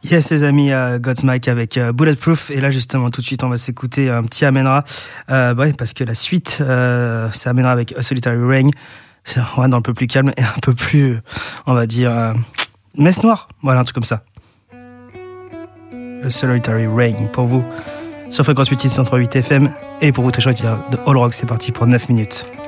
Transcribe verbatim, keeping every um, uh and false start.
Yes les amis, uh, Godsmack avec uh, Bulletproof, et là justement tout de suite on va s'écouter un petit Amenra, euh, ouais, parce que la suite euh, c'est Amenra avec A Solitary Rain, c'est ouais, un peu plus calme et un peu plus, on va dire, euh, messe noire, voilà un truc comme ça. A Solitary Rain pour vous sur Fréquence huit cent trois virgule huit F M, et pour vous très chouette de All Rock, c'est parti pour neuf minutes.